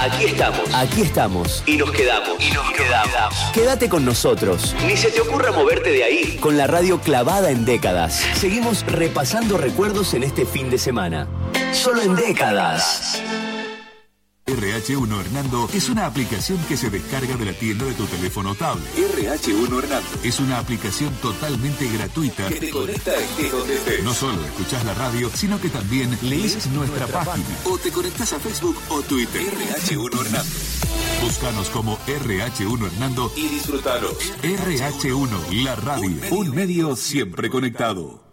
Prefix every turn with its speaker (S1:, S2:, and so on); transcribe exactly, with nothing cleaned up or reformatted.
S1: Aquí estamos.
S2: Aquí estamos.
S1: Y nos quedamos. Y nos quedamos.
S2: Quédate con nosotros.
S1: Ni se te ocurra moverte de ahí.
S2: Con la radio clavada en décadas. Seguimos repasando recuerdos en este fin de semana. Solo en décadas.
S3: R H uno Hernando es una aplicación que se descarga de la tienda de tu teléfono o tablet. R H uno Hernando es una aplicación totalmente gratuita que te conecta estés donde estés. No solo escuchás la radio, sino que también lees nuestra página o te conectás a Facebook o Twitter. R H uno Hernando. Búscanos como R H uno Hernando y disfrutanos. R H uno, la radio, un medio siempre conectado.